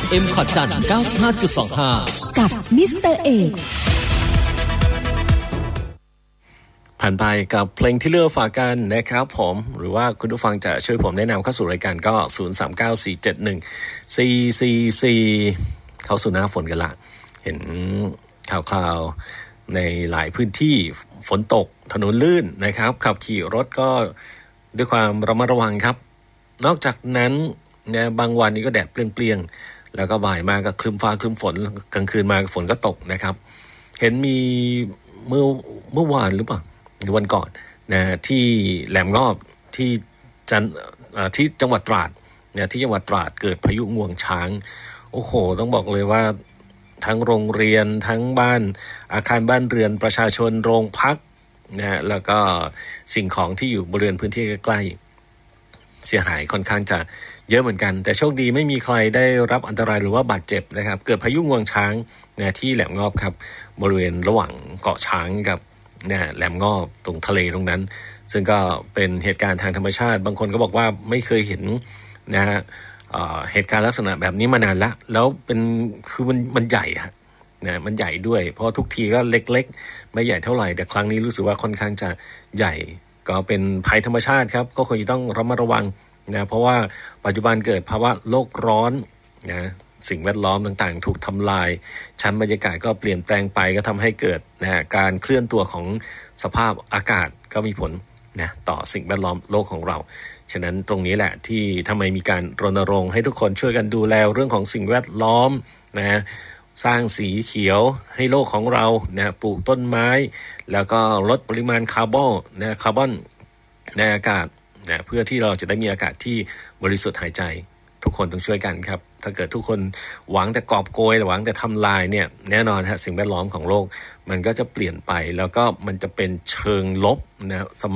M ขอดจันทร์ 95.25 กับมิสเตอร์เอกผ่านไปกับเพลงที่เลือกฝากกันนะครับผมหรือว่าคุณผู้ฟังจะช่วยผมแนะนำเข้าสู่รายการก็0394714444เข้าสู่หน้าฝนกันละเห็นข่าวๆในหลายพื้นที่ฝนตกถนนลื่นนะครับขับขี่รถก็ด้วยความระมัดระวังครับนอกจากนั้นเนี่ยบางวันนี้ก็แดดเปรี้ยงๆแล้วก็บ่ายมาก็ครึ้มฟ้าครึ้มฝนกลางคืนมาฝนก็ตกนะครับเห็นมีเมื่อวานหรือเปล่าหรือวันก่อนนะที่แหลมงอบที่จังหวัดตราดนะที่จังหวัดตราดเกิดพายุงวงช้างโอ้โหต้องบอกเลยว่าทั้งโรงเรียนทั้งบ้านอาคารบ้านเรือนประชาชนโรงพักนะแล้วก็สิ่งของที่อยู่บริเวณพื้นที่ใกล้ๆเสียหายค่อนข้างจะเยอะเหมือนกันแต่โชคดีไม่มีใครได้รับอันตรายหรือว่าบาดเจ็บนะครับเกิดพายุงวงช้างนะที่แหลมงอบครับบริเวณระหว่างเกาะช้างกับแหลมงอบตรงทะเลตรงนั้นซึ่งก็เป็นเหตุการณ์ทางธรรมชาติบางคนก็บอกว่าไม่เคยเห็นนะฮะเหตุการณ์ลักษณะแบบนี้มานานแล้วเป็นคือมันใหญ่ฮะนะมันใหญ่ด้วยเพราะทุกทีก็เล็กๆไม่ใหญ่เท่าไหร่แต่ครั้งนี้รู้สึกว่าค่อนข้างจะใหญ่ก็เป็นภัยธรรมชาติครับก็ควรจะต้องระมัดระวังนะเพราะว่าปัจจุบันเกิดภาวะโลกร้อนนะสิ่งแวดล้อมต่างๆถูกทำลายชั้นบรรยากาศก็เปลี่ยนแปลงไปก็ทำให้เกิดนะการเคลื่อนตัวของสภาพอากาศก็มีผลนะต่อสิ่งแวดล้อมโลกของเราฉะนั้นตรงนี้แหละที่ทำไมมีการรณรงค์ให้ทุกคนช่วยกันดูแลเรื่องของสิ่งแวดล้อมนะสร้างสีเขียวให้โลกของเรานะปลูกต้นไม้แล้วก็ลดปริมาณคาร์บอนในอากาศนะเพื่อที่เราจะได้มีอากาศที่บริสุทธิ์หายใจทุกคนต้องช่วยกันครับถ้าเกิดทุกคนหวังแต่กอบโกยหวังแต่ทำลายเนี่ยแน่นอนฮะสิ่งแวดล้อมของโลกมันก็จะเปลี่ยนไปแล้วก็มันจะเป็นเชิงลบนะ